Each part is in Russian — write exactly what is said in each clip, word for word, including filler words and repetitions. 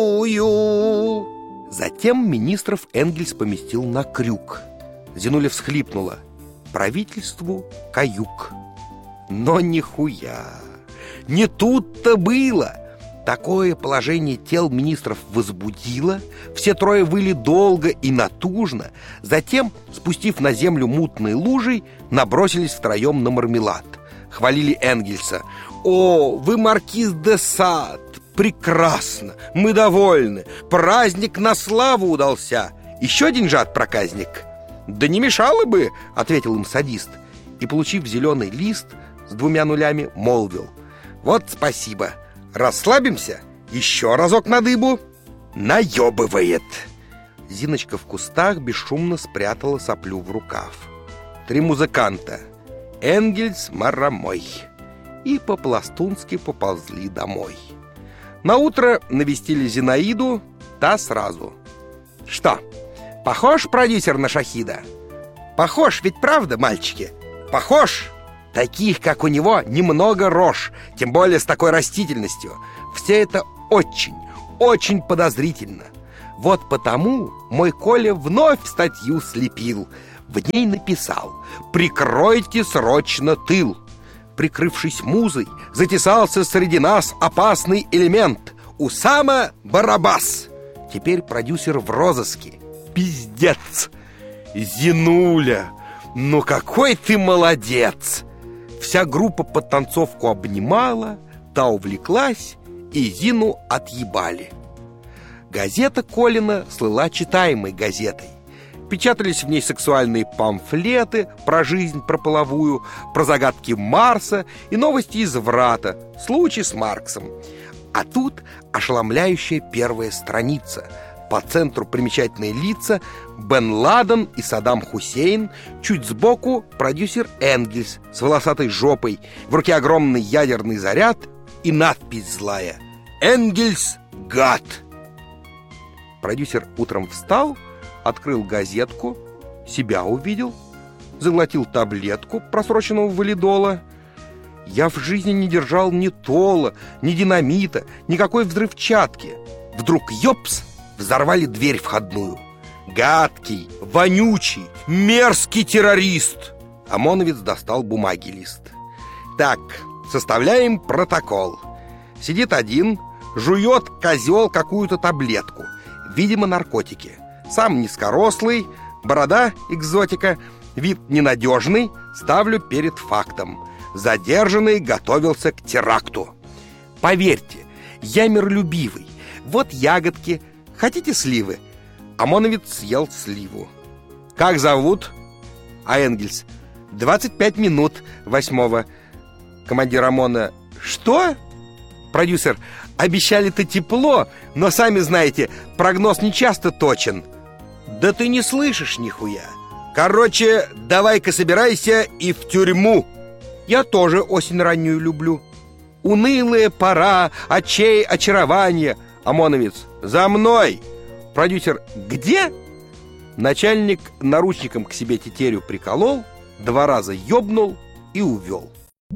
Ую. Затем министров Энгельс поместил на крюк. Зинуля всхлипнула. Правительству каюк. Но нихуя. Не тут-то было. Такое положение тел министров возбудило. Все трое выли долго и натужно. Затем, спустив на землю мутной лужей, набросились втроем на мармелад. Хвалили Энгельса. «О, вы маркиз де Сад! Прекрасно! Мы довольны! Праздник на славу удался! Еще деньжат, проказник!» «Да не мешало бы!» — ответил им садист. И, получив зеленый лист с двумя нулями, молвил: «Вот спасибо! Расслабимся? Еще разок на дыбу!» Наебывает. Зиночка в кустах бесшумно спрятала соплю в рукав. Три музыканта — Энгельс, Марамой — и по-пластунски поползли домой. Наутро навестили Зинаиду, та сразу: «Что, похож продюсер на Шахида?» «Похож, ведь правда, мальчики? Похож! Таких, как у него, немного рож, тем более с такой растительностью. Все это очень, очень подозрительно. Вот потому мой Коля вновь статью слепил. В ней написал: «Прикройте срочно тыл». Прикрывшись музой, затесался среди нас опасный элемент — Усама Барабас. Теперь продюсер в розыске. Пиздец! Зинуля, ну какой ты молодец!» Вся группа под танцовку обнимала, та увлеклась, и Зину отъебали. Газета Колина слыла читаемой газетой. Печатались в ней сексуальные памфлеты про жизнь, про половую, про загадки Марса и новости из Врата, случай с Марксом. А тут ошеломляющая первая страница. По центру примечательные лица: Бен Ладен и Саддам Хусейн. Чуть сбоку продюсер Энгельс с волосатой жопой, в руке огромный ядерный заряд и надпись злая: «Энгельс, гад!». Продюсер утром встал, открыл газетку, себя увидел, заглотил таблетку просроченного валидола. «Я в жизни не держал ни тола, ни динамита, никакой взрывчатки». Вдруг ёпс! Взорвали дверь входную. Гадкий, вонючий, мерзкий террорист. ОМОНовец достал бумаги лист. «Так, составляем протокол». Сидит один, жует козел какую-то таблетку, видимо, наркотики. Сам низкорослый, борода экзотика, вид ненадежный. Ставлю перед фактом: задержанный готовился к теракту. Поверьте, я миролюбивый. Вот ягодки. Хотите сливы? ОМОНовец съел сливу. «Как зовут?» А Энгельс: «Двадцать пять минут восьмого». Командир ОМОНа: «Что?» Продюсер: «Обещали-то тепло, но, сами знаете, прогноз не часто точен». «Да ты не слышишь нихуя. Короче, давай-ка собирайся и в тюрьму». «Я тоже осень раннюю люблю». «Унылая пора, очей очарования». ОМОНовец: «За мной!» Продюсер: «Где?» Начальник наручником к себе тетерю приколол, два раза ёбнул и увел.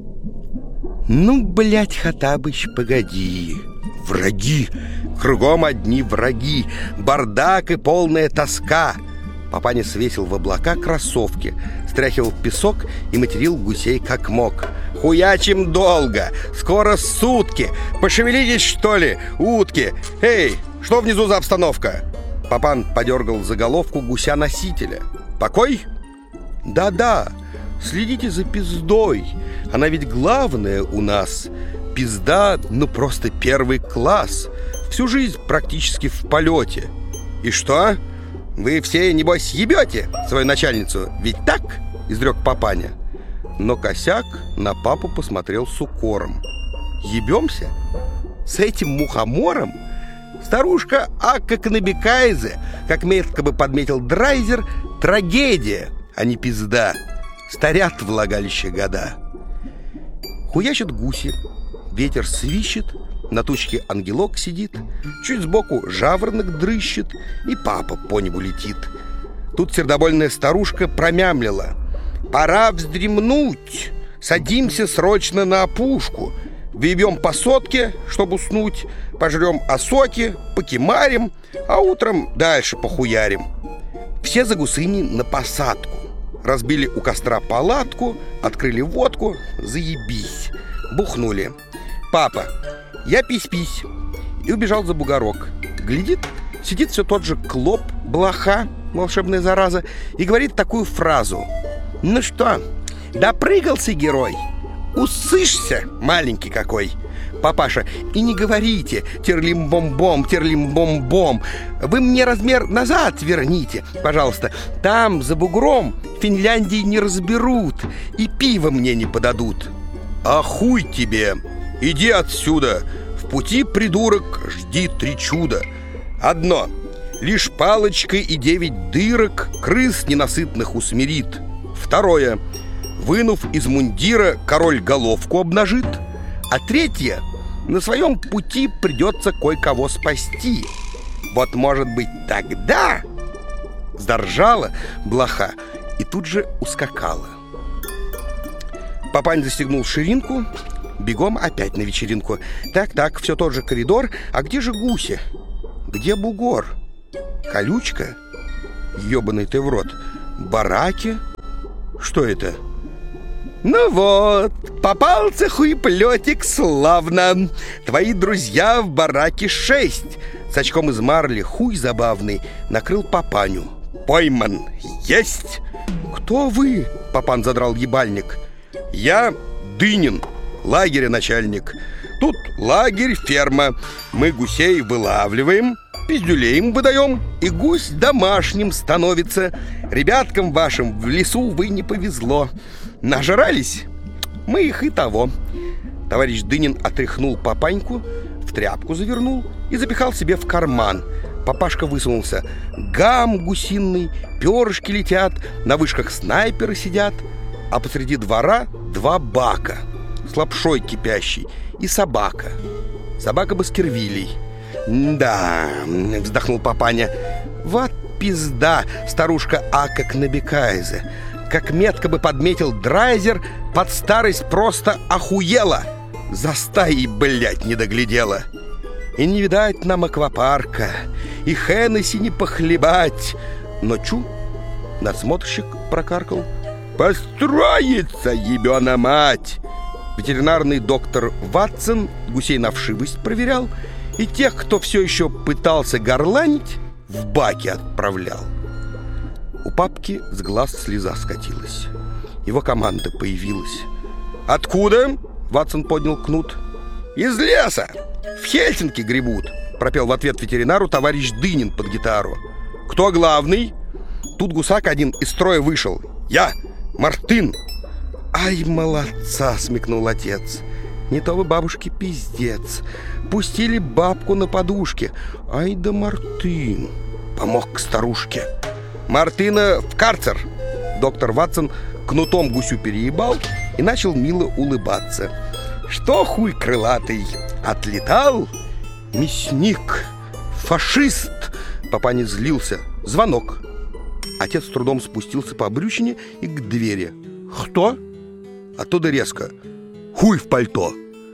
«Ну, блядь, Хаттабыч, погоди. Враги, кругом одни враги, бардак и полная тоска». Папаня свесил в облака кроссовки, стряхивал песок и материл гусей как мог. «Хуячим долго! Скоро сутки! Пошевелитесь, что ли, утки! Эй, что внизу за обстановка?» Папан подергал за головку гуся-носителя. «Покой?» «Да-да, следите за пиздой. Она ведь главная у нас. Пизда, ну просто первый класс. Всю жизнь практически в полете. И что? Вы все, небось, ебете свою начальницу? Ведь так?» — изрек Папаня. Но косяк на папу посмотрел с укором. «Ебемся? С этим мухомором? Старушка Акка Канабекайзе, как метко бы подметил Драйзер, трагедия, а не пизда. Старят влагалище года». Хуячат гуси, ветер свищет, на тучке ангелок сидит, чуть сбоку жаворонок дрыщет, и папа по небу летит. Тут сердобольная старушка промямлила: «Пора вздремнуть, садимся срочно на опушку». Выебем по сотке, чтобы уснуть, пожрем осоки, покемарим, а утром дальше похуярим. Все за гусыни на посадку. Разбили у костра палатку, открыли водку, заебись. Бухнули. Папа, я пись-пись. И убежал за бугорок. Глядит, сидит все тот же Клоп, блоха, волшебная зараза, и говорит такую фразу. Ну что, допрыгался герой? Усышься, маленький какой. Папаша, и не говорите терлим-бом-бом, терлим-бом-бом. Вы мне размер назад верните, пожалуйста. Там, за бугром, Финляндии не разберут и пиво мне не подадут. А хуй тебе, иди отсюда. В пути, придурок, жди три чуда. Одно, лишь палочкой и девять дырок крыс ненасытных усмирит. Второе, вынув из мундира, король головку обнажит. А третье, на своем пути придется кое-кого спасти. Вот, может быть, тогда... Заржала блоха и тут же ускакала. Папань застегнул ширинку, бегом опять на вечеринку. Так-так, все тот же коридор. А где же гуси? Где бугор? Колючка? Ёбаный ты в рот. Бараки? Что это? Ну вот, попался хуеплетик славно. Твои друзья в бараке шесть. С очком из марли хуй забавный накрыл папаню. Пойман. Есть. Кто вы? Папан задрал ебальник. Я Дынин, лагеря начальник. Тут лагерь, ферма. Мы гусей вылавливаем, пиздюлей им выдаем, и гусь домашним становится. Ребяткам вашим в лесу, вы, не повезло. Нажрались? Мы их и того. Товарищ Дынин отряхнул папаньку, в тряпку завернул и запихал себе в карман. Папашка высунулся. Гам гусиный, перышки летят, на вышках снайперы сидят, а посреди двора два бака с лапшой кипящей и собака. Собака Баскервилей. Да, вздохнул папаня. Вот пизда, старушка Ака Кнабекайзе. Как метко бы подметил Драйзер, под старость просто охуела. За стаей, блядь, не доглядела. И не видать нам аквапарка, и Хеннесси не похлебать. Но чу, надсмотрщик прокаркал. Построится, ебена мать! Ветеринарный доктор Ватсон гусей на вшивость проверял, и тех, кто все еще пытался горланить, в баки отправлял. У папки с глаз слеза скатилась. Его команда появилась. «Откуда?» — Ватсон поднял кнут. «Из леса! В Хельсинки гребут!» — пропел в ответ ветеринару товарищ Дынин под гитару. «Кто главный?» Тут гусак один из строя вышел. «Я, Мартын!» «Ай, молодца!» — смекнул отец. «Не то вы бабушке пиздец. Пустили бабку на подушке. Ай да Мартын!» Помог к старушке. «Мартына в карцер!» Доктор Ватсон кнутом гусю переебал и начал мило улыбаться. «Что, хуй крылатый, отлетал?» «Мясник! Фашист!» Папаня злился. Звонок. Отец с трудом спустился по обрючине и к двери. «Кто?» Оттуда резко. «Хуй в пальто!»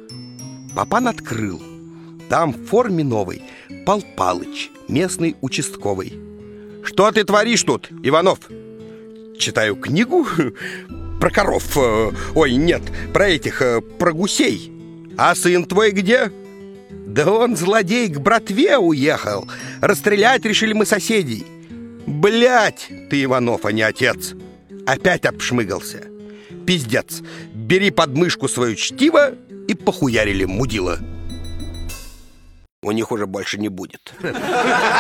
Папан открыл. Там в форме новой Пал Палыч, местный участковый. «Что ты творишь тут, Иванов?» «Читаю книгу про коров. Ой, нет, про этих, про гусей. А сын твой где?» «Да он, злодей, к братве уехал. Расстрелять решили мы соседей». «Блядь, ты, Иванов, а не отец!» Опять обшмыгался. «Пиздец, бери под мышку свое чтиво» и похуярили мудила. У них уже больше не будет.